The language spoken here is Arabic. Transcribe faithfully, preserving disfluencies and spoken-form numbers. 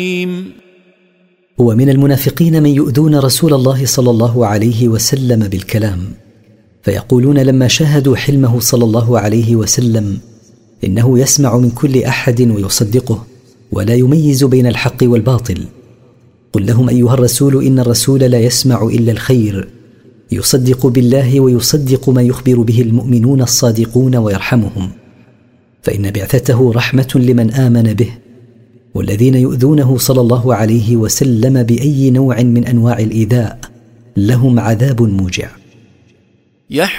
ومن المنافقين من يؤذون رسول الله صلى الله عليه وسلم بالكلام، فيقولون لما شاهدوا حلمه صلى الله عليه وسلم إنه يسمع من كل أحد ويصدقه ولا يميز بين الحق والباطل. قل لهم أيها الرسول إن الرسول لا يسمع إلا الخير، يصدق بالله ويصدق ما يخبر به المؤمنون الصادقون ويرحمهم، فإن بعثته رحمة لمن آمن به، والذين يؤذونه صلى الله عليه وسلم بأي نوع من أنواع الإيذاء لهم عذاب موجع.